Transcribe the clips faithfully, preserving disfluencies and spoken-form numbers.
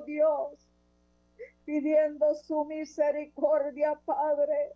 Dios, pidiendo su misericordia, Padre,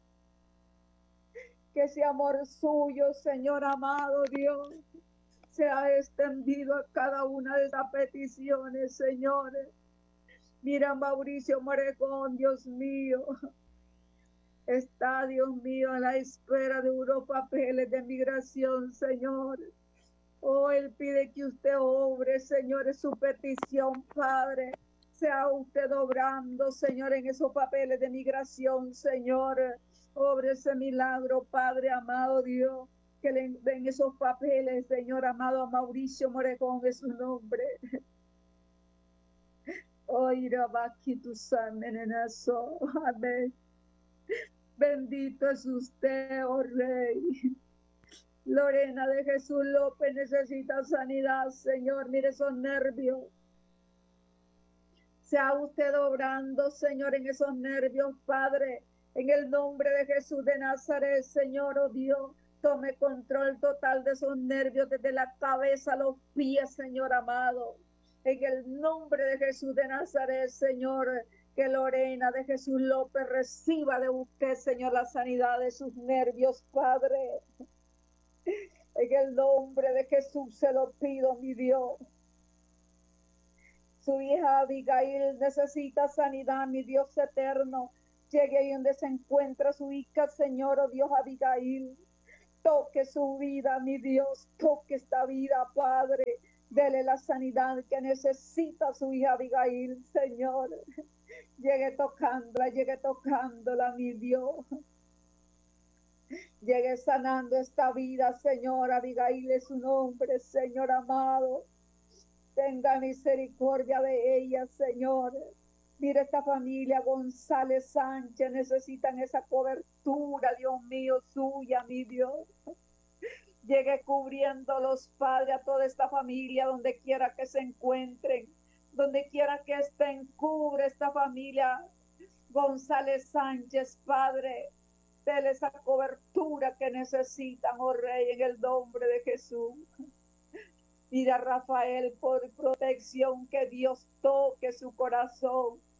que ese amor suyo, Señor amado Dios, sea extendido a cada una de esas peticiones, Señor. Mira, Mauricio Moregón, Dios mío, está, Dios mío, a la espera de unos papeles de migración, Señor. Oh, él pide que usted obre, Señor, en su petición, Padre. Sea usted obrando, Señor, en esos papeles de migración, Señor. Obre ese milagro, Padre amado Dios, que le den esos papeles, Señor amado, a Mauricio Moregón es su nombre. Oira tu samenenazo. Amén. Bendito es usted, oh Rey. Lorena de Jesús López necesita sanidad, Señor. Mire esos nervios. Sea usted obrando, Señor, en esos nervios, Padre. En el nombre de Jesús de Nazaret, Señor, oh Dios, tome control total de esos nervios desde la cabeza a los pies, Señor amado. En el nombre de Jesús de Nazaret, Señor, que Lorena de Jesús López reciba de usted, Señor, la sanidad de sus nervios, Padre. En el nombre de Jesús se lo pido, mi Dios. Su hija Abigail necesita sanidad, mi Dios eterno. Llegue ahí donde se encuentra su hija, Señor, oh Dios, Abigail. Toque su vida, mi Dios, toque esta vida, Padre. Dele la sanidad que necesita su hija Abigail, Señor. Llegue tocándola, llegue tocándola, mi Dios. Llegue sanando esta vida, Señor. Abigail es su nombre, Señor amado. Tenga misericordia de ella, Señor. Mira esta familia González Sánchez, necesitan esa cobertura, Dios mío, suya, mi Dios. Llegue cubriéndolos, Padre, a toda esta familia, donde quiera que se encuentren, donde quiera que estén, cubre esta familia González Sánchez, Padre. Dele esa cobertura que necesitan, oh Rey, en el nombre de Jesús. Mira, Rafael, por protección, que Dios toque su corazón.